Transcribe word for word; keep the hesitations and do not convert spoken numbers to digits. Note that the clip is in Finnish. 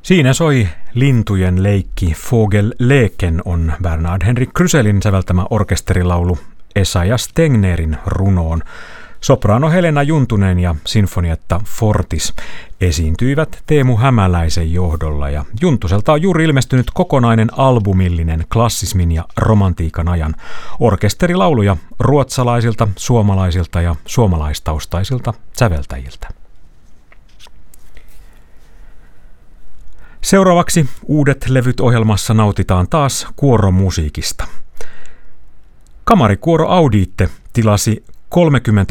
Siinä soi lintujen leikki Vogel Leken on Bernard Henrik Kryselin säveltämä orkesterilaulu Esaias Tegnérin runoon. Sopraano Helena Juntunen ja sinfonietta Fortis esiintyivät Teemu Hämäläisen johdolla ja Juntuselta on juuri ilmestynyt kokonainen albumillinen klassismin ja romantiikan ajan orkesterilauluja ruotsalaisilta, suomalaisilta ja suomalaistaustaisilta säveltäjiltä. Seuraavaksi uudet levyt ohjelmassa nautitaan taas kuoromusiikista. Kamarikuoro Audiitte tilasi kolmekymmentä